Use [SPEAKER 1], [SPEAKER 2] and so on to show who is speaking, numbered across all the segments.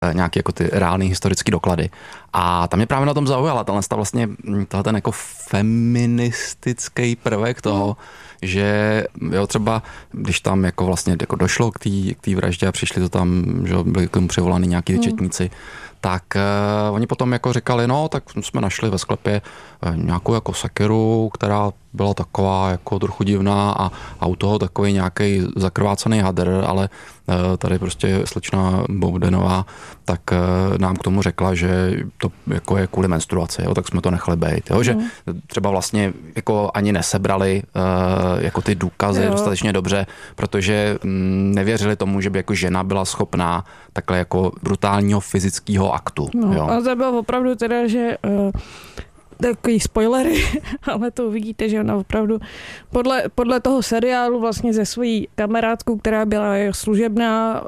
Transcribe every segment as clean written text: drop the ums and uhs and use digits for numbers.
[SPEAKER 1] nějaké jako ty reální historické doklady. A tam mě právě na tom zaujala ten jako feministický prvek toho, že jo, třeba když tam jako vlastně jako došlo k té vraždě a přišli to tam, že byli k tomu přivolaný nějaký četníci, tak oni potom jako říkali, no tak jsme našli ve sklepě nějakou jako sekeru, která byla taková jako trochu divná a u toho takový nějaký zakrvácený hadr, ale tady prostě slečna Boudenová tak nám k tomu řekla, že to jako je kvůli menstruaci, jo, tak jsme to nechali bejt, jo, že třeba vlastně jako ani nesebrali jako ty důkazy dostatečně dobře, protože nevěřili tomu, že by jako žena byla schopná takhle jako brutálního fyzického aktu.
[SPEAKER 2] No,
[SPEAKER 1] jo.
[SPEAKER 2] a to bylo opravdu teda, že takový spoilery, ale to uvidíte, že ona opravdu podle toho seriálu vlastně ze svojí kamarádkou, která byla služebná,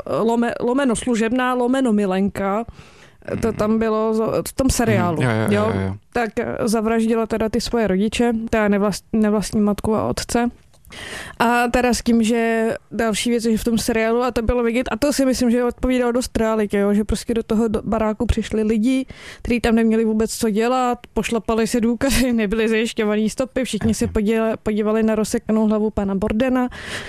[SPEAKER 2] lomeno milenka, to tam bylo v tom seriálu, jo. Tak zavraždila teda ty svoje rodiče, teda nevlastní matku a otce. A teda s tím, že další věc je v tom seriálu a to bylo vidět, a to si myslím, že odpovídalo dost realitě, jo, že prostě do toho baráku přišli lidi, kteří tam neměli vůbec co dělat, pošlapali si důkazy, nebyly zajišťovaný stopy, všichni se podívali na rozsekanou hlavu pana Bordena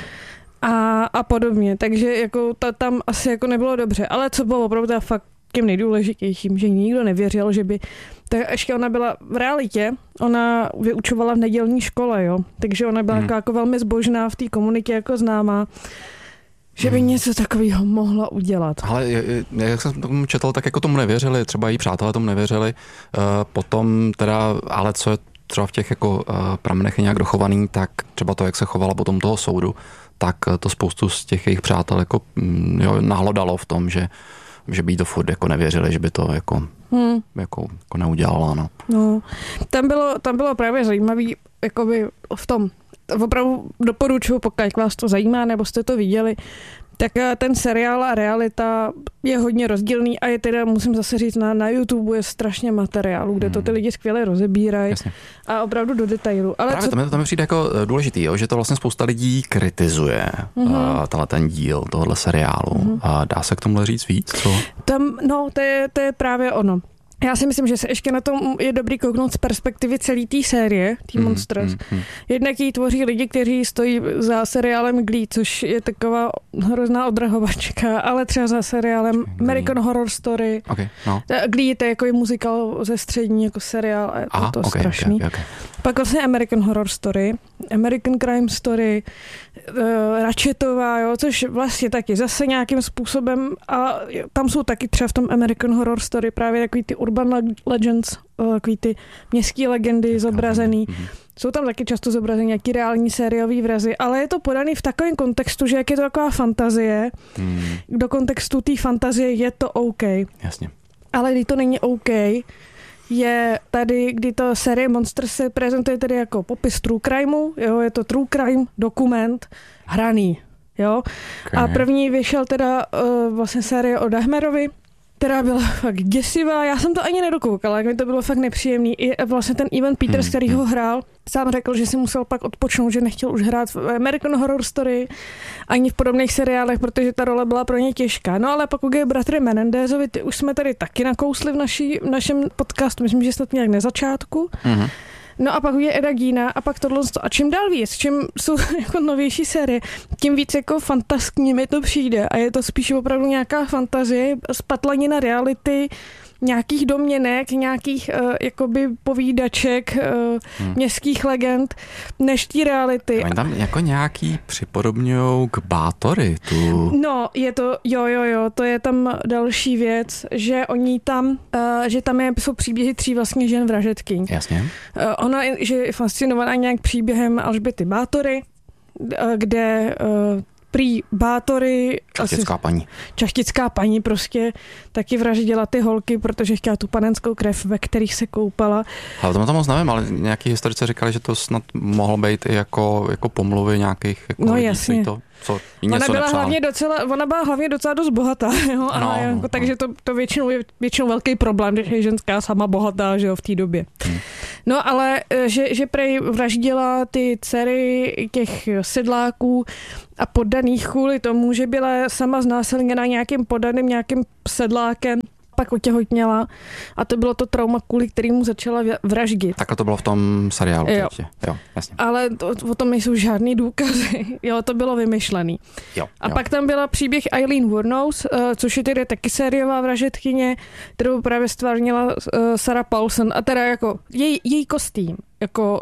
[SPEAKER 2] a podobně, takže jako tam asi jako nebylo dobře, ale co bylo opravdu fakt tím nejdůležitějším, že nikdo nevěřil, že by... Tak ještě ona byla v realitě, ona vyučovala v nedělní škole, jo. Takže ona byla jako velmi zbožná v té komunitě jako známá, že by něco takového mohla udělat.
[SPEAKER 1] Ale jak jsem tomu četl, tak jako tomu nevěřili, třeba její přátelé tomu nevěřili, potom teda, ale co je třeba v těch jako pramenech je nějak dochovaný, tak třeba to, jak se chovala potom toho soudu, tak to spoustu z těch jejich přátel jako nahlodalo v tom, že by jí to furt jako nevěřili, že by to jako neudělala.
[SPEAKER 2] No, tam bylo právě zajímavý, jakoby v tom, opravdu doporučuji, pokud vás to zajímá, nebo jste to viděli, tak ten seriál a realita je hodně rozdílný a je teda, musím zase říct, na YouTube je strašně materiálu, kde to ty lidi skvěle rozebírají a opravdu do detailu. Ale
[SPEAKER 1] právě to mi přijde jako důležitý, jo, že to vlastně spousta lidí kritizuje, ten díl tohohle seriálu. A dá se k tomu říct víc? Co?
[SPEAKER 2] To je právě ono. Já si myslím, že se ještě na tom je dobrý kouknout z perspektivy celé té série, tý Monsters. Jednak ji tvoří lidi, kteří stojí za seriálem Glee, což je taková hrozná odrahovačka, ale třeba za seriálem American Horror Story.
[SPEAKER 1] Okay, no.
[SPEAKER 2] Glee to je jako muzikál ze střední jako seriál a je to strašný. Okay. Pak vlastně American Horror Story, American Crime Story, Ratchetová, jo, což vlastně taky zase nějakým způsobem a tam jsou taky třeba v tom American Horror Story právě takový ty urban legends, takový ty městské legendy zobrazený. Jsou tam taky často zobrazený nějaký reální sériový vrazy, ale je to podaný v takovém kontextu, že jak je to taková fantazie, do kontextu té fantazie je to OK.
[SPEAKER 1] Jasně.
[SPEAKER 2] Ale když to není OK, je tady, kdy to série Monsters se prezentuje tedy jako popis true crimeu, jo, je to true crime dokument hraný, jo. Okay. A první vyšel teda vlastně série o Dahmerovi, která byla fakt děsivá, já jsem to ani nedokoukala, jak mi to bylo fakt nepříjemný. I vlastně ten Evan Peters, který ho hrál, sám řekl, že si musel pak odpočnout, že nechtěl už hrát v American Horror Story ani v podobných seriálech, protože ta role byla pro ně těžká. No ale pokud je bratry Menendezovi, ty už jsme tady taky nakousli v našem podcastu, myslím, že snad nějak na začátku. No a pak je Eda Geena a pak tohle. A čím dál víc, čím jsou jako novější série, tím víc jako fantaskní mi to přijde. A je to spíš opravdu nějaká fantazie, spatlanina reality, nějakých domněnek, nějakých jakoby povídaček, městských legend, než tí reality.
[SPEAKER 1] Oni tam jako nějaký připodobňujou k Bátory.
[SPEAKER 2] No, je to, jo, to je tam další věc, že oni tam, že tam jsou příběhy 3 vlastně žen vražedkyň. Jasně. Ona že je fascinovaná nějak příběhem Alžběty Bátory, kde prý Bátory... Čachtická paní prostě taky vraždila ty holky, protože chtěla tu panenskou krev, ve kterých se koupala.
[SPEAKER 1] Ale to moc nevím, ale nějaký historici říkali, že to snad mohlo být i jako pomluvy nějakých jako
[SPEAKER 2] no
[SPEAKER 1] lidí,
[SPEAKER 2] jasně. Ona byla hlavně docela dost bohatá, jo? Takže to většinou je velký problém, když je ženská sama bohatá, že jo, v té době. No ale, že prej vraždila ty dcery těch sedláků a poddaných kvůli tomu, že byla sama znásilněna nějakým poddaným, nějakým sedlákem, pak otěhotněla a to bylo to trauma, kvůli kterému začala vraždit.
[SPEAKER 1] Takhle to bylo v tom seriálu.
[SPEAKER 2] Jo,
[SPEAKER 1] jasně.
[SPEAKER 2] Ale o tom nejsou žádný důkazy. Jo, to bylo vymyšlený. A pak tam byla příběh Eileen Wuornos, což je tedy taky sériová vražedkyně, kterou právě stvárnila Sarah Paulson. A teda jako její kostým, jako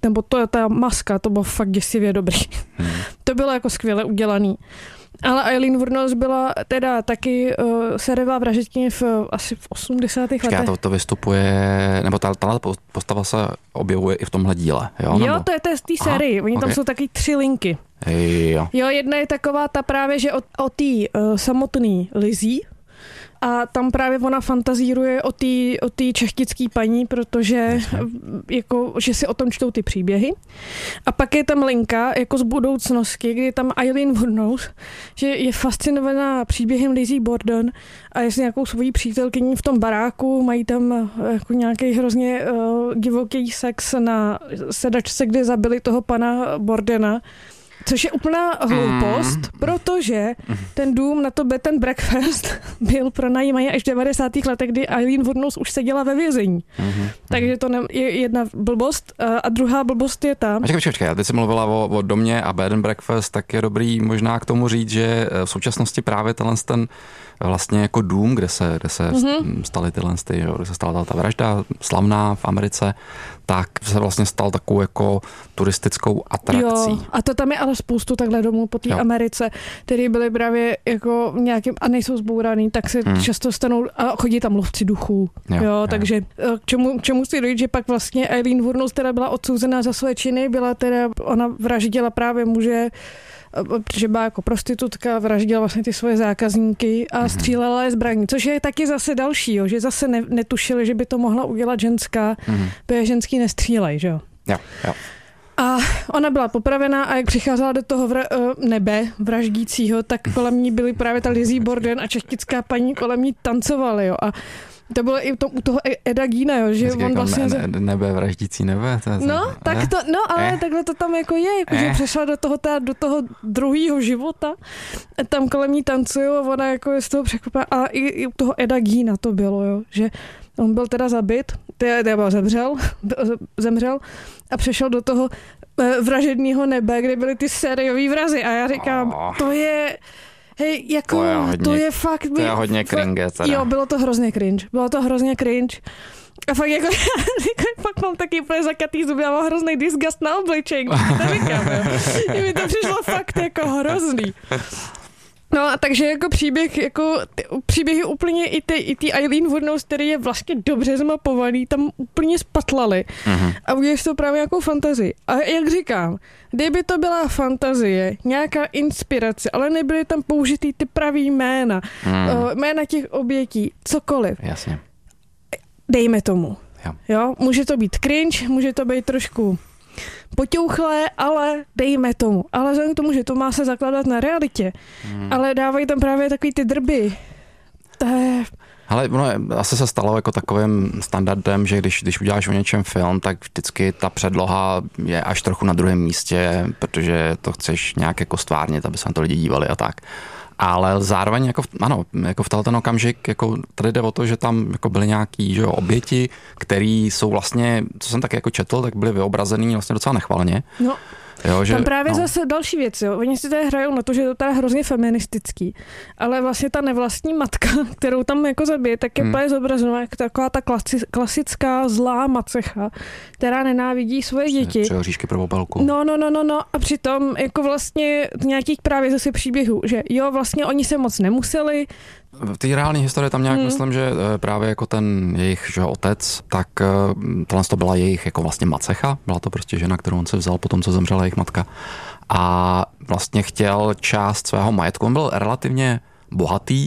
[SPEAKER 2] ta maska, to bylo fakt děsivě dobrý. To bylo jako skvěle udělaný. Ale Eileen Wuornos byla teda taky sériová vražedkyně asi v 80. letech.
[SPEAKER 1] To vystupuje, nebo ta postava se objevuje i v tomhle díle, jo?
[SPEAKER 2] Jo, to je z té sérii. Oni tam jsou taky 3 linky. Jo, jedna je taková ta právě, že o té samotný Lizzie, a tam právě ona fantazíruje o té čechtický paní, protože jako, že si o tom čtou ty příběhy. A pak je tam linka jako z budoucnosti, kdy je tam Eileen Wuornos, že je fascinovaná příběhem Lizzie Borden a je s nějakou svojí přítelkyní v tom baráku, mají tam jako nějaký hrozně divoký sex na sedačce, kde zabili toho pana Bordena. Což je úplná hloupost, protože ten dům na to bed and breakfast byl pronajímaný až v 90. letech, kdy Eileen Wuornos už seděla ve vězení. Takže to je jedna blbost. A druhá blbost je ta...
[SPEAKER 1] Počkej, ty jsi mluvila o domě a bed and breakfast, tak je dobrý možná k tomu říct, že v současnosti právě ten vlastně jako dům, kde se staly tyhle, kde se stala ta vražda slavná v Americe, tak se vlastně stal takovou jako turistickou atrakcí.
[SPEAKER 2] Jo, a to tam je ale spoustu takhle domů po té Americe, které byly právě jako nějakým, a nejsou zbouraný, tak se často stanou a chodí tam lovci duchů. Jo, takže k čemu si dojít, že pak vlastně Eileen Wuornos teda byla odsouzená za své činy, ona vraždila právě muže, protože byla jako prostitutka, vraždila vlastně ty svoje zákazníky a střílela je zbraní, což je taky zase další, jo, že zase netušili, že by to mohla udělat ženská, protože ženský nestřílej, že jo.
[SPEAKER 1] Jo.
[SPEAKER 2] A ona byla popravená a jak přicházela do toho nebe vraždícího, tak kolem ní byly právě ta Lizzie Borden a čechtická paní kolem ní tancovaly, jo. A to bylo i u toho Eda Geena, jo, že on vlastně...
[SPEAKER 1] Nebe, vraždící nebe.
[SPEAKER 2] Ale takhle to tam jako je, jako, že přešla do toho druhého života. Tam kolem ní tancují a ona jako je z toho překvapená. A i u toho Eda Geena to bylo, jo, že on byl teda zabit, zemřel a přešel do toho vražedného nebe, kde byly ty sériový vrazy. A já říkám, to je... Hej, jako, to je fakt...
[SPEAKER 1] To je hodně cringe, teda.
[SPEAKER 2] Jo, bylo to hrozně cringe. A fakt jako, fakt mám taky úplně zakatý zuby, já mám hrozný disgust na obličej, to říkám, jo. Mi to přišlo fakt jako hrozný. No a takže jako příběhy úplně i ty Eileen Wuornos, který je vlastně dobře zmapovaný, tam úplně spatlaly. A uděláš to právě jako fantazii. A jak říkám, kdyby to byla fantazie, nějaká inspirace, ale nebyly tam použitý ty pravý jména, jména těch obětí, cokoliv.
[SPEAKER 1] Jasně.
[SPEAKER 2] Dejme tomu. Jo, může to být cringe, může to být trošku poťouchlé, ale dejme tomu. Ale vzhledem k tomu, že to má se zakládat na realitě, ale dávají tam právě takový ty drby. To je...
[SPEAKER 1] Ale asi se stalo jako takovým standardem, že když uděláš o něčem film, tak vždycky ta předloha je až trochu na druhém místě, protože to chceš nějak jako stvárnit, aby se na to lidi dívali a tak. Ale zároveň jako v ten okamžik jako tady jde o to, že tam jako byly nějaký oběti, který jsou vlastně, co jsem tak jako četl, tak byly vyobrazený vlastně docela nechvalně.
[SPEAKER 2] No. Jo, že, tam právě zase další věc, jo. Oni si tady hrajou na to, že to je hrozně feministický, ale vlastně ta nevlastní matka, kterou tam jako zabije, tak je úplně zobrazena jako taková ta klasická zlá macecha, která nenávidí svoje děti.
[SPEAKER 1] Třeba říšky pro popelku.
[SPEAKER 2] No. A přitom jako vlastně nějakých právě zase příběhů, že jo, vlastně oni se moc nemuseli.
[SPEAKER 1] V té reální historii tam nějak myslím, že právě jako ten jejich otec, tak tohle to byla jejich jako vlastně macecha, byla to prostě žena, kterou on se vzal po tom, co zemřela jejich matka a vlastně chtěl část svého majetku. On byl relativně bohatý,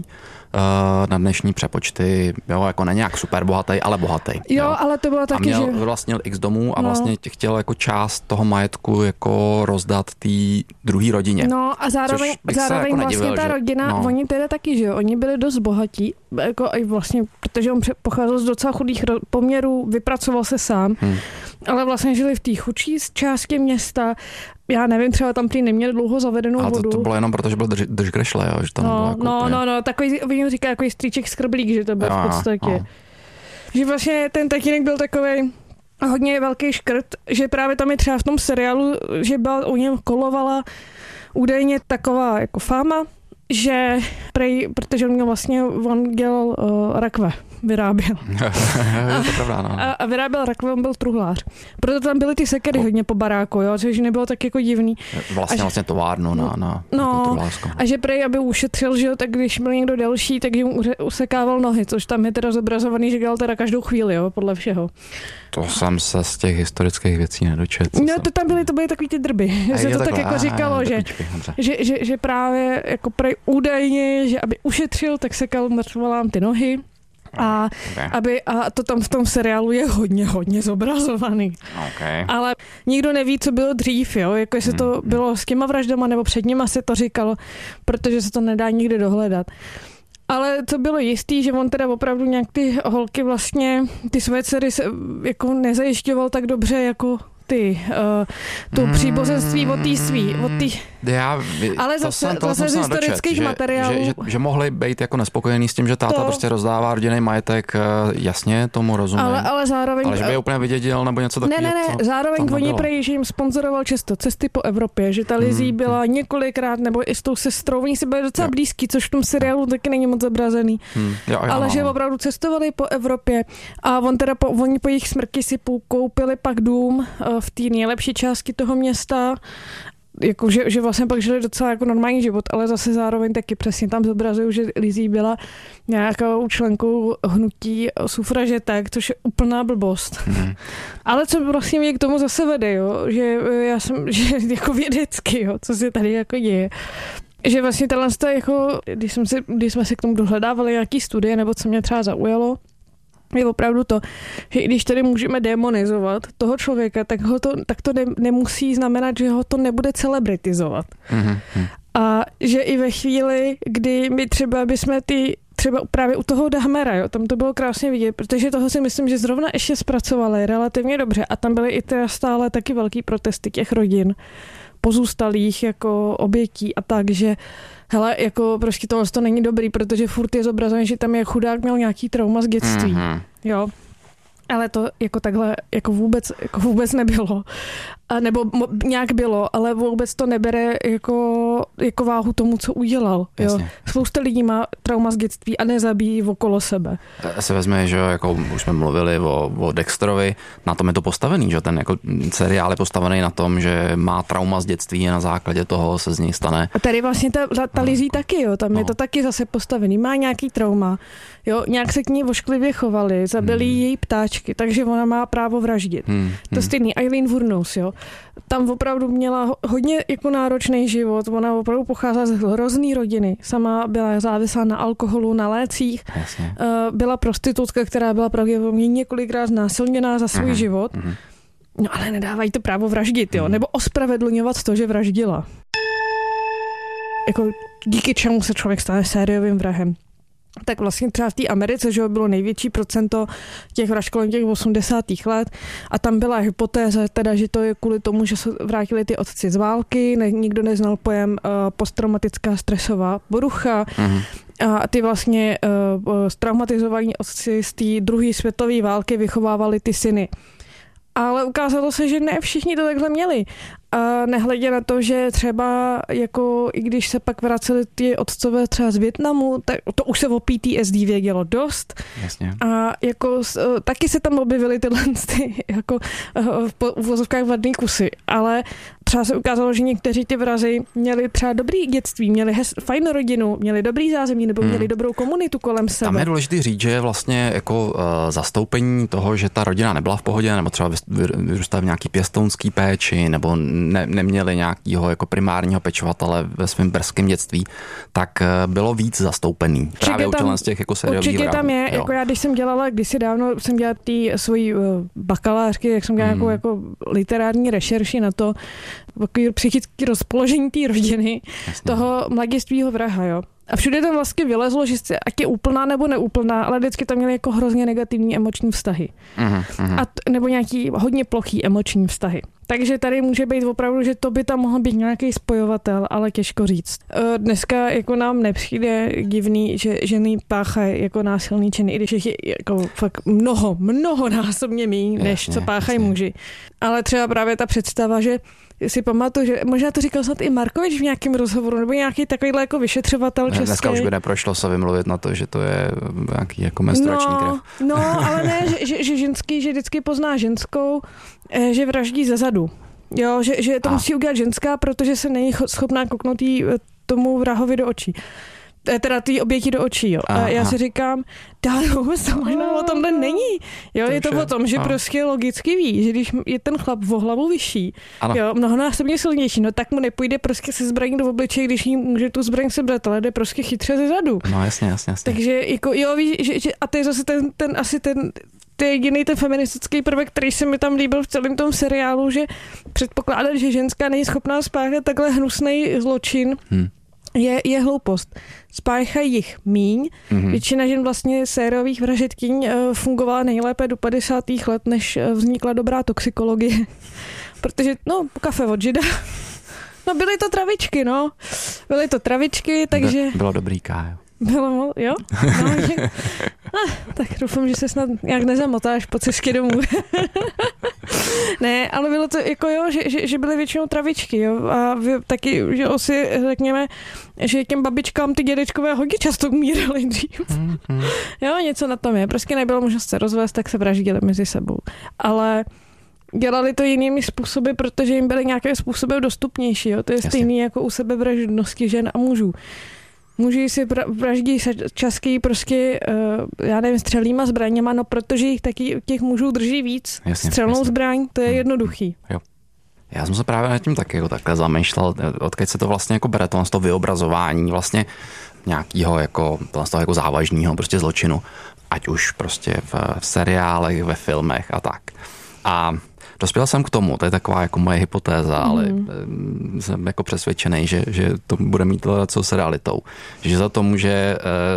[SPEAKER 1] na dnešní přepočty, jo, jako ne nějak super bohatý, ale bohatý.
[SPEAKER 2] Jo, ale to bylo taky,
[SPEAKER 1] že... vlastnil x domů a vlastně chtěl jako část toho majetku jako rozdat té druhé rodině.
[SPEAKER 2] No a zároveň jako vlastně ta rodina, oni teda taky, že jo, oni byli dost bohatí, jako i vlastně, protože on pocházel z docela chudých poměrů, vypracoval se sám, ale vlastně žili v té chudší části města. Já nevím, třeba tam prý neměli dlouho zavedenou vodu.
[SPEAKER 1] Ale to bylo jenom proto, že byl držgrešle, jo? Že tam
[SPEAKER 2] no, takový, oni říká, jako strýček skrblík, že to byl v podstatě. No. Že vlastně ten tatínek byl takovej hodně velký škrt, že právě tam je třeba v tom seriálu, že byla u něm kolovala údajně taková jako fáma, že protože on dělal rakve, vyráběl.
[SPEAKER 1] To pravda, no.
[SPEAKER 2] A vyráběl rakve, on byl truhlář. Proto tam byly ty sekery hodně po baráku, jo, což nebylo tak jako divný.
[SPEAKER 1] Vlastně továrnu na truhlářskou.
[SPEAKER 2] A že aby ušetřil, že jo, tak když byl někdo delší, takže mu usekával nohy, což tam je teda zobrazovaný, že dělal teda každou chvíli, jo, podle všeho.
[SPEAKER 1] To jsem se z těch historických věcí nedočetl.
[SPEAKER 2] No, to byly takový ty drby. Že se to tak jako říkalo, že právě jako prej údajně, že aby ušetřil, tak sekal mrtvolám ty nohy. A to tam v tom seriálu je hodně zobrazovaný.
[SPEAKER 1] Okay.
[SPEAKER 2] Ale nikdo neví, co bylo dřív, jo? Jako jestli to bylo s těma vraždama, nebo před nima se to říkalo, protože se to nedá nikdy dohledat. Ale to bylo jistý, že on teda opravdu nějak ty holky vlastně, ty své dcery jako nezajišťoval tak dobře jako tu příbozenství od té svý. Ale zase z historických materiálů.
[SPEAKER 1] Že mohli být jako nespokojení s tím, že táta prostě rozdává rodinný majetek, jasně, tomu rozumím.
[SPEAKER 2] Ale zároveň...
[SPEAKER 1] Ale že by je úplně vydědil nebo něco takového.
[SPEAKER 2] Ne, zároveň oni prej, že jim sponzoroval často cesty po Evropě, že ta Lizzie byla několikrát, nebo i s tou sestrou, oni si byli docela blízký, což v tom seriálu taky není moc zobrazený. Ale že opravdu cestovali po Evropě a oni po jejich smrti si koupili pak dům v té nejlepší části toho města, jako, že vlastně pak žili docela jako normální život, ale zase zároveň taky přesně tam zobrazují, že Lizzie byla nějakou členkou hnutí sufražetek, což je úplná blbost. Ale co vlastně mě k tomu zase vede, jo? Že jako vědecky, jo? Co se tady jako děje. Že vlastně tohle jako, když jsme si k tomu dohledávali nějaký studie, nebo co mě třeba zaujalo, je opravdu to, že i když tady můžeme demonizovat toho člověka, tak to nemusí znamenat, že ho to nebude celebritizovat. A že i ve chvíli, kdy my třeba právě u toho Dahmera, jo, tam to bylo krásně vidět, protože toho si myslím, že zrovna ještě zpracovali relativně dobře a tam byly i teda stále taky velký protesty těch rodin pozůstalých jako obětí a tak, že hele, jako prostě to není dobrý, protože furt je zobrazený, že tam je chudák, měl nějaký trauma z dětství. Jo. Ale to jako takhle jako vůbec nebylo. A nebo nějak bylo, ale vůbec to nebere jako váhu tomu, co udělal. Jo. Spousta lidí má trauma z dětství a nezabíjí okolo sebe.
[SPEAKER 1] Se vezme, že jako už jsme mluvili o Dexterovi, na tom je to postavený, že ten jako seriál je postavený na tom, že má trauma z dětství a na základě toho se z něj stane. A
[SPEAKER 2] tady vlastně ta Lizzie taky, jo, tam je to taky zase postavený, má nějaký trauma, jo, nějak se k ní vošklivě chovali, zabili její ptáčky, takže ona má právo vraždit. To stejný Eileen Wuornos, jo. Tam opravdu měla hodně jako náročný život, ona opravdu pocházela z hrozný rodiny, sama byla závislá na alkoholu, na lécích, byla prostitutka, která byla pravděpodobně několikrát znásilněná za svůj život, no ale nedávají to právo vraždit, jo, nebo ospravedlňovat to, že vraždila. Jako díky čemu se člověk stane sériovým vrahem. Tak vlastně třeba v té Americe, že bylo největší procento těch vražd kolem těch 80. let a tam byla hypotéza teda, že to je kvůli tomu, že se vrátili ty otci z války, nikdo neznal pojem posttraumatická stresová porucha a ty vlastně traumatizovaní otci z té druhé světové války vychovávali ty syny. Ale ukázalo se, že ne všichni to takhle měli. A nehledě na to, že třeba jako i když se pak vraceli ty otcové třeba z Vietnamu, tak to už se o PTSD vědělo dost.
[SPEAKER 1] Jasně.
[SPEAKER 2] A jako taky se tam objevily tyhle jako v uvozovkách vadný kusy. Ale třeba se ukázalo, že někteří ty vrazi měli třeba dobrý dětství, měli fajn rodinu, měli dobrý zázemí nebo měli dobrou komunitu kolem sebe.
[SPEAKER 1] Tam je důležité říct, že vlastně jako zastoupení toho, že ta rodina nebyla v pohodě, nebo třeba vyrůstali v nějaký pěstounský péči, nebo neměli nějakýho jako primárního pečovatele ve svém brzkém dětství, tak bylo víc zastoupený. Právě u z těch jako sériových vrahů.
[SPEAKER 2] Tam je, jako já když jsem dělala, kdysi dávno jsem dělala ty svojí bakalářky, jak jsem dělala jako literární rešerši na to, psychické rozpoložení té rodiny, toho mladistvého vraha, jo. A všude tam vlastně vylezlo, že ať je úplná nebo neúplná, ale vždycky tam měly jako hrozně negativní emoční vztahy. Nebo nějaký hodně plochý emoční vztahy. Takže tady může být opravdu, že to by tam mohl být nějaký spojovatel, ale těžko říct. Dneska jako nám nepřijde divný, že ženy páchají jako násilný činy, i když jich je jako fakt mnohonásobně méně, než co páchají muži. Ale třeba právě ta představa, že si pamatuju, že možná to říkal snad i Markovič v nějakém rozhovoru, nebo nějaký takovýhle jako vyšetřovatel český.
[SPEAKER 1] Dneska už by neprošlo se vymluvit na to, že to je nějaký jako menstruační krev.
[SPEAKER 2] No, ale ne, že ženský, že vždycky pozná ženskou, že vraždí zezadu. Jo, že to musí udělat ženská, protože se není schopná kouknout tomu vrahovi do očí. Teda ty oběti do očí, jo. A já si říkám, to možná o tomhle není. Jo, je to o tom, že prostě logicky ví, že když je ten chlap o hlavu vyšší, jo, mnohonásobně silnější, no tak mu nepůjde prostě se zbraní do obličeje, když jí může tu zbraň sebrat, ale jde prostě chytře ze zadu.
[SPEAKER 1] No jasně.
[SPEAKER 2] Takže jako, jo, víš, že a to je zase to je jediný ten feministický prvek, který se mi tam líbil v celém tom seriálu, že předpokládat, že ženská není schopná spáchat takhle hnusnej zločin, je hloupost. Spáchají jich míň. Většina žen vlastně sériových vražedkyň fungovala nejlépe do 50. let, než vznikla dobrá toxikologie. Protože, kafe od žida. No byly to travičky, takže...
[SPEAKER 1] Bylo dobrý kájo.
[SPEAKER 2] Bylo, jo? No, tak doufám, že se snad nějak nezamotáš po cestě domů. Ne, ale bylo to jako že byly většinou travičky, jo? A taky, že si řekněme, že těm babičkám ty dědečkové hodně často umírali dřív. Jo, něco na tom je. Prostě nebylo možnost se rozvést, tak se vraždili mezi sebou. Ale dělali to jinými způsoby, protože jim byly nějaké způsoby dostupnější, jo? To je stejný jako u sebevražednosti žen a mužů. Muži si vraždí časky prostě, já nevím, střelnýma zbraněma, no protože jich taky těch mužů drží víc. Střelnou zbraň, to je jednoduchý.
[SPEAKER 1] Jo. Já jsem se právě nad tím taky jako takhle zamýšlel, odkud se to vlastně jako bere, to vyobrazování vlastně nějakého jako závažného prostě zločinu, ať už prostě v seriálech, ve filmech a tak. A dospěl jsem k tomu, to je taková jako moje hypotéza, ale jsem jako přesvědčený, že to bude mít co s realitou. Že za to může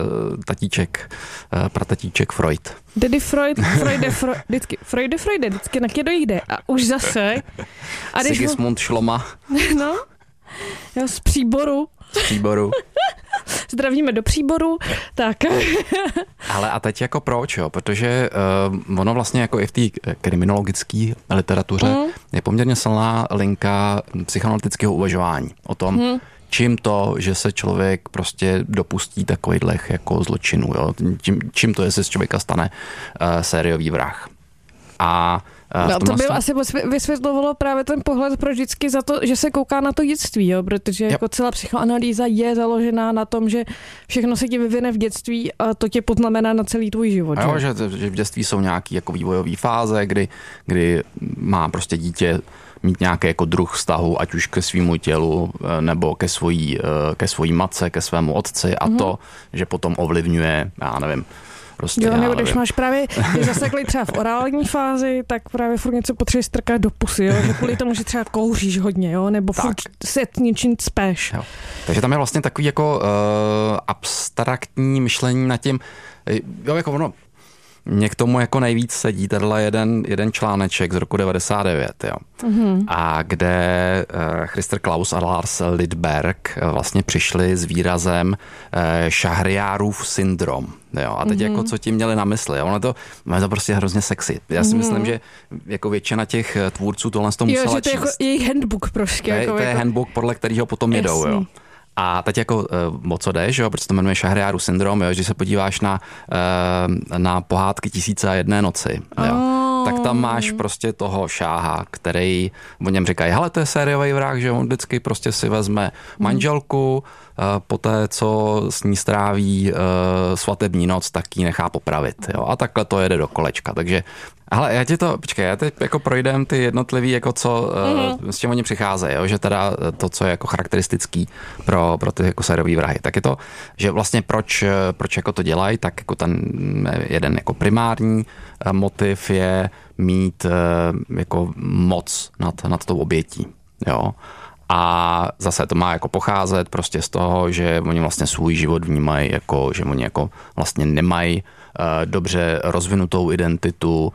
[SPEAKER 1] pratatíček Freud.
[SPEAKER 2] Daddy Freud, vždycky na kdo jde. A už zase.
[SPEAKER 1] Sigismund Šloma.
[SPEAKER 2] No, jo, z Příboru. Zdravíme do Příboru, tak.
[SPEAKER 1] Ale a teď jako proč, jo? Protože ono vlastně jako i v té kriminologické literatuře je poměrně silná linka psychoanalytického uvažování o tom, čím to, že se člověk prostě dopustí takových jako zločinů, jo? Čím to je, se z člověka stane sériový vrah. A
[SPEAKER 2] to by asi vysvětlovalo právě ten pohled pro vždycky za to, že se kouká na to dětství, jo? Protože jako celá psychoanalýza je založená na tom, že všechno se ti vyvine v dětství a to tě poznamená na celý tvůj život.
[SPEAKER 1] Jo, že v dětství jsou nějaké jako vývojové fáze, kdy má prostě dítě mít nějaký jako druh vztahu, ať už ke svýmu tělu, nebo ke svojí matce, ke svému otci a to, že potom ovlivňuje, já nevím, prostě,
[SPEAKER 2] jo, nebo když máš právě, když zasekli třeba v orální fázi, tak právě furt něco potřebuješ strkat do pusy, jo? Že kvůli tomu, že třeba kouříš hodně, jo? Nebo furt se něčím cpeš.
[SPEAKER 1] Jo. Takže tam je vlastně takový jako abstraktní myšlení nad tím, jo, jako ono, mě k tomu jako nejvíc sedí tenhle jeden článeček z roku 99, jo. A kde Christer Klaus a Lars Lidberg vlastně přišli s výrazem Šahriárův syndrom. Jo, a teď jako co tím měli na mysli. Ono je to prostě hrozně sexy. Já si myslím, že jako většina těch tvůrců tohle z toho musela číst.
[SPEAKER 2] Jo, že to je jako jejich handbook prostě.
[SPEAKER 1] To je handbook, podle kterého potom jedou. Jo. A teď jako o co jdeš, jo, protože to jmenuje Šahriárův syndrom, jo, že se podíváš na pohádky 1001 noci. Jo. tak tam máš prostě toho šáha, který o něm říkají, hele, to je sériový vrah, že on vždycky prostě si vezme manželku, poté, co s ní stráví svatební noc, tak ji nechá popravit. Jo? A takhle to jede do kolečka. Takže, hele, já teď jako projdem ty jednotlivý, jako co, s čím oni přicházejí, jo? Že teda to, co je jako charakteristický pro ty jako sériový vrahy, tak je to, že vlastně proč jako to dělají, tak jako ten jeden jako primární motiv je mít jako moc nad tou obětí. Jo? A zase to má jako pocházet prostě z toho, že oni vlastně svůj život vnímají jako, že oni jako vlastně nemají dobře rozvinutou identitu,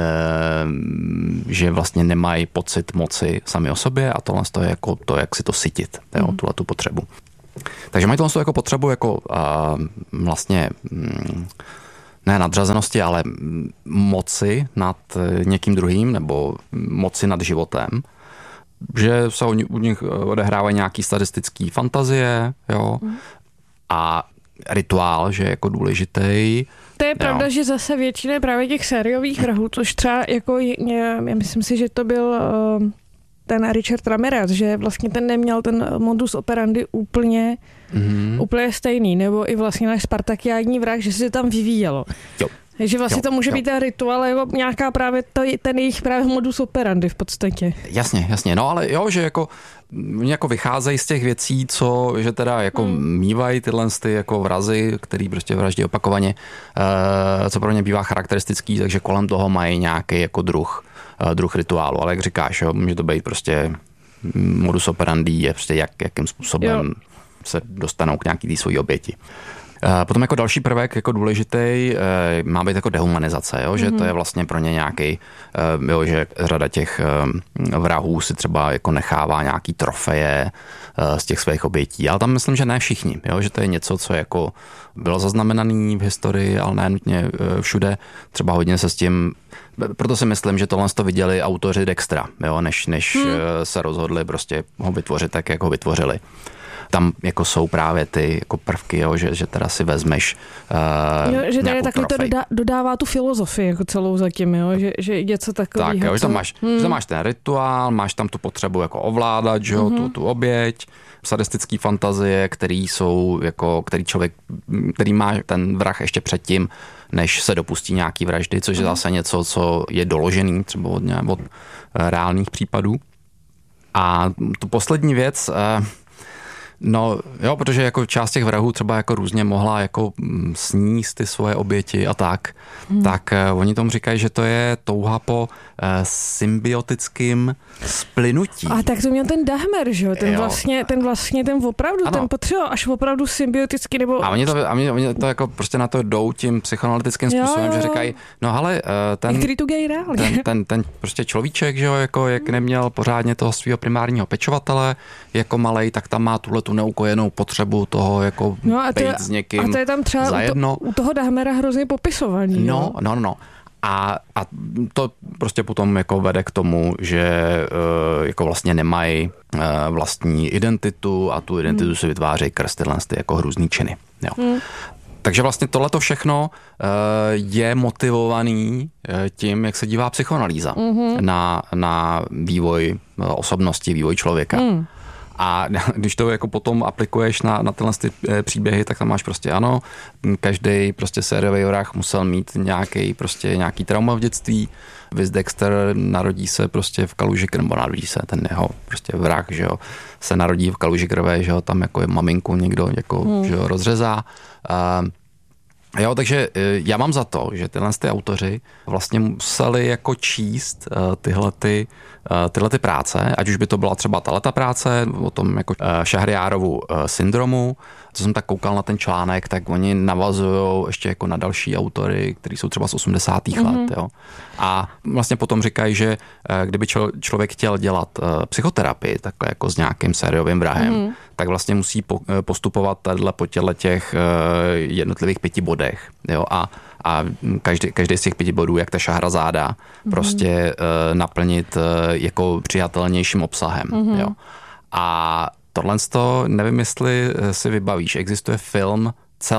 [SPEAKER 1] že vlastně nemají pocit moci sami o sobě a tohle je jako to, jak si to sytit, tu potřebu. Takže mají tohle jako potřebu jako vlastně ne nadřazenosti, ale moci nad někým druhým nebo moci nad životem, že se u nich odehrávají nějaký statistický fantazie, jo, a rituál, že je jako důležitý.
[SPEAKER 2] To je pravda, že zase většina právě těch sériových vrahů, což třeba jako, já myslím si, že to byl ten Richard Ramirez, že vlastně ten neměl ten modus operandi úplně stejný, nebo i vlastně náš spartakiádní vrah, že se to tam vyvíjelo. Jo. Takže vlastně to může být ten rituál, jako nějaká právě ten jejich právě modus operandi v podstatě.
[SPEAKER 1] Jasně, no ale jo, že jako oni jako vycházejí z těch věcí, že teda jako mívají tyhle ty jako vrazy, který prostě vraždí opakovaně, co pro ně bývá charakteristický, takže kolem toho mají nějaký jako druh rituálu, ale jak říkáš, jo, může to být prostě modus operandi je prostě jakým způsobem se dostanou k nějaký té svojí oběti. Potom jako další prvek jako důležitý má být jako dehumanizace, jo? Že to je vlastně pro ně nějaký, že řada těch vrahů si třeba jako nechává nějaký trofeje z těch svých obětí, ale tam myslím, že ne všichni, jo? Že to je něco, co jako bylo zaznamenané v historii, ale ne nutně všude, třeba hodně se s tím, proto si myslím, že tohle to viděli autoři Dextera, jo? Než se rozhodli prostě ho vytvořit tak, jak ho vytvořili. Tam jako jsou právě ty jako prvky, jo, že teda si vezmeš
[SPEAKER 2] že tady taky to dodává tu filozofii jako celou zatím, jo, že něco takového.
[SPEAKER 1] Tak, jo, že tam máš ten rituál, máš tam tu potřebu jako ovládat, že jo, tu oběť, sadistický fantazie, který má ten vrah ještě předtím, než se dopustí nějaký vraždy, což je zase něco, co je doložený třeba od reálných případů. A tu poslední věc, no jo, protože jako část těch vrahů třeba jako různě mohla jako sníst ty svoje oběti a tak oni tomu říkají, že to je touha po symbiotickým splynutí.
[SPEAKER 2] A tak to měl ten Dahmer, že jo? Ten opravdu, ten potřeboval až opravdu symbioticky, nebo...
[SPEAKER 1] A oni to jako prostě na to jdou tím psychoanalytickým způsobem, že říkají, no hele, ten prostě človíček, že jo, jako jak neměl pořádně toho svého primárního pečovatele, jako malej, tak tam má tuhletu neukojenou potřebu toho jako být s někým.
[SPEAKER 2] A to je tam třeba u toho Dahmera hrozně popisovaný.
[SPEAKER 1] No. A to prostě potom jako vede k tomu, že jako vlastně nemají vlastní identitu a tu identitu si vytvářejí krz tyhle jako hrůzný činy. Jo. Takže vlastně tohleto všechno je motivovaný tím, jak se dívá psychoanalýza na vývoj osobnosti, vývoj člověka. A když to jako potom aplikuješ na tyhle příběhy, tak tam máš prostě ano, každý prostě sériový vrah musel mít nějaký trauma v dětství. Viz Dexter narodí se prostě v kaluži krve, nebo narodí se ten jeho prostě vrah, že jo, se narodí v kaluži krve, že jo, tam jako je maminku někdo jako že jo, rozřezá. Jo, takže já mám za to, že tyhle autoři vlastně museli jako číst tyhle práce, ať už by to byla třeba tato práce o tom jako Šahriárovu syndromu, co jsem tak koukal na ten článek, tak oni navazují ještě jako na další autory, kteří jsou třeba z 80. let. Jo. A vlastně potom říkají, že kdyby člověk chtěl dělat psychoterapii takhle jako s nějakým sériovým vrahem, tak vlastně musí postupovat po těch jednotlivých 5 bodech. Jo. A každý z těch 5 bodů, jak ta Šahrazáda, prostě naplnit jako přijatelnějším obsahem. Jo. A tohle nevím, jestli si vybavíš. Existuje film Cela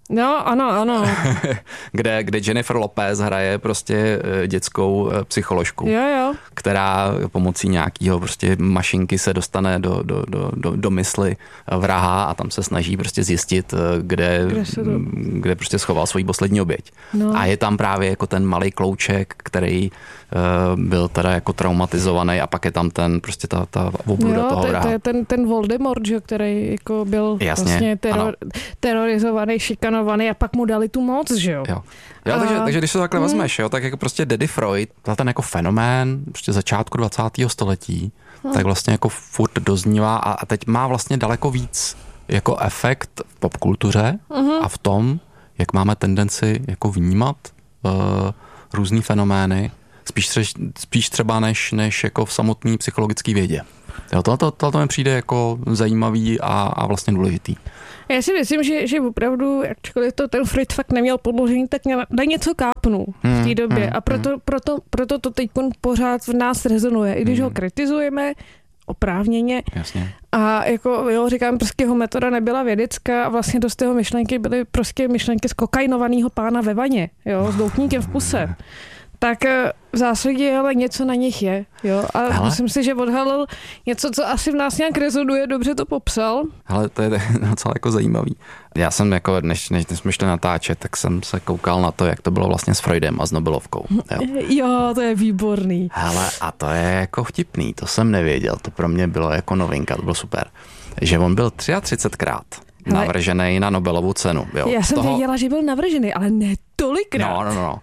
[SPEAKER 2] No, ano.
[SPEAKER 1] kde Jennifer Lopez hraje prostě dětskou psycholožku,
[SPEAKER 2] Jo.
[SPEAKER 1] která pomocí nějakého prostě mašinky se dostane do mysli vraha a tam se snaží prostě zjistit, kde prostě schoval svoji poslední oběť. No. A je tam právě jako ten malý klouček, který byl teda jako traumatizovaný a pak je tam ten prostě ta obluda toho vraha.
[SPEAKER 2] To je ten Voldemort, že, který jako byl vlastně terorizovaný, šikanovaný a pak mu dali tu moc, že jo?
[SPEAKER 1] Takže když se to takhle vezmeš, jo, tak jako prostě Daddy Freud, ten jako fenomén prostě začátku 20. století, tak vlastně jako furt doznívá a teď má vlastně daleko víc jako efekt v popkultuře a v tom, jak máme tendenci jako vnímat různý fenomény, spíš třeba než jako v samotné psychologické vědě. Jo, tohle mi přijde jako zajímavý a vlastně důležitý.
[SPEAKER 2] Já si myslím, že opravdu, jakkoliv to ten Freud fakt neměl podložení, tak na něco kápnul v té době. A proto to teď pořád v nás rezonuje. I když ho kritizujeme oprávněně.
[SPEAKER 1] Jasně.
[SPEAKER 2] A jako říkám, prostě jeho metoda nebyla vědecká a vlastně dost jeho myšlenky byly prostě myšlenky z kokainovaného pána ve vaně, jo, s doutníkem v puse. Tak v zásadě ale něco na nich je. Jo? A myslím si, že odhalil něco, co asi v nás nějak rezonuje, dobře to popsal.
[SPEAKER 1] Ale to je docela jako zajímavý. Já jsem jako, než jsme šli natáčet, tak jsem se koukal na to, jak to bylo vlastně s Freudem a s Nobelovkou.
[SPEAKER 2] Jo, to je výborný.
[SPEAKER 1] Hele, a to je jako vtipný, to jsem nevěděl, to pro mě bylo jako novinka, to bylo super. Že on byl 33krát navržený na Nobelovu cenu. Jo.
[SPEAKER 2] Já jsem věděla, že byl navržený, ale ne tolikrát.
[SPEAKER 1] No.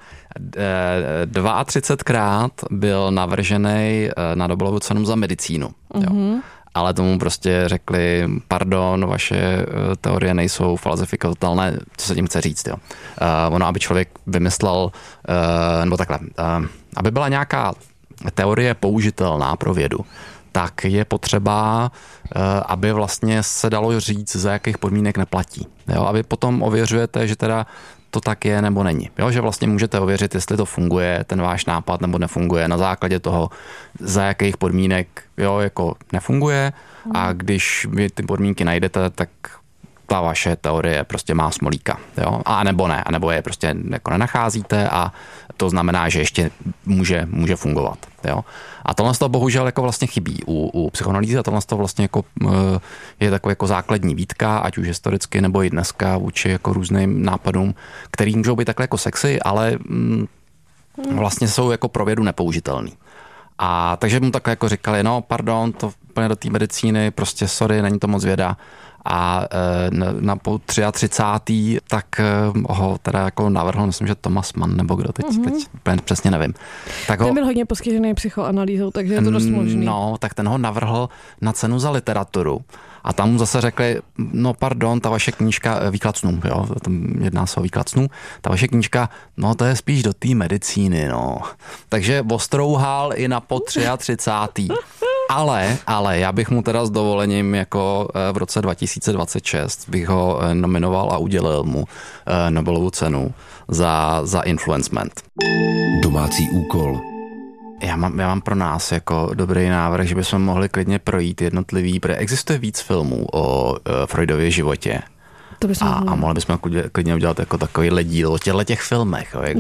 [SPEAKER 1] 32krát byl navržený na Nobelovu cenu za medicínu. Jo. Ale tomu prostě řekli, pardon, vaše teorie nejsou falzifikovatelné, co se tím chce říct. Jo. Ono, aby člověk vymyslel, nebo takhle, aby byla nějaká teorie použitelná pro vědu, tak je potřeba, aby vlastně se dalo říct, za jakých podmínek neplatí. Jo, a vy potom ověřujete, že teda to tak je nebo není. Jo, že vlastně můžete ověřit, jestli to funguje, ten váš nápad, nebo nefunguje na základě toho, za jakých podmínek jako nefunguje a když vy ty podmínky najdete, tak ta vaše teorie prostě má smolíka. Jo? A nebo ne, a nebo je prostě jako nenacházíte a to znamená, že ještě může fungovat. Jo? A tohle z toho bohužel jako vlastně chybí u psychoanalýzy a tohle z toho vlastně jako je takový jako základní výtka, ať už historicky nebo i dneska vůči jako různým nápadům, který můžou být takhle jako sexy, ale vlastně jsou jako pro vědu nepoužitelný. A takže mu takhle jako říkali, no pardon, to úplně do té medicíny, prostě sorry, není to moc věda. A na 33. tak ho teda jako navrhl, myslím, že Thomas Mann, nebo kdo teď přesně nevím. Tak
[SPEAKER 2] ten byl hodně postižený psychoanalýzou, takže je to dost možný.
[SPEAKER 1] No, tak ten ho navrhl na cenu za literaturu. A tam mu zase řekli, no pardon, ta vaše knížka, výklad snů, jo, tam jedná se o výklad snů, ta vaše knížka, no to je spíš do té medicíny, no. Takže ostrouhal i na po 33. Ale já bych mu teda s dovolením jako v roce 2026 bych ho nominoval a udělil mu Nobelovu cenu za influencement.
[SPEAKER 3] Domácí úkol.
[SPEAKER 1] Já mám pro nás jako dobrý návrh, že bychom mohli klidně projít jednotlivý, protože existuje víc filmů o Freudově životě. A mohli bychom klidně udělat jako takovýhle díl o těch filmech. Jak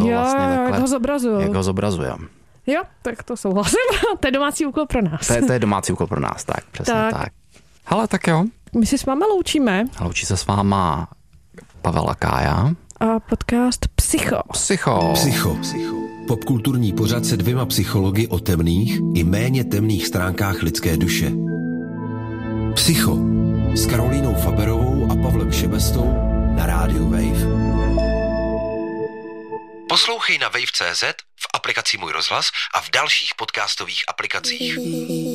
[SPEAKER 1] ho zobrazuje.
[SPEAKER 2] Jo, tak to souhlasím. To je domácí úkol pro nás.
[SPEAKER 1] To je domácí úkol pro nás, tak, přesně tak. Hele, tak jo.
[SPEAKER 2] My si s vámi loučíme.
[SPEAKER 1] Loučí se s váma Pavel a Kája.
[SPEAKER 2] A podcast Psycho.
[SPEAKER 3] Popkulturní pořad se 2 psychologi o temných i méně temných stránkách lidské duše. Psycho s Karolínou Faberovou a Pavlem Šebestou na rádiu Wave. Poslouchej na wave.cz, v aplikaci Můj rozhlas a v dalších podcastových aplikacích.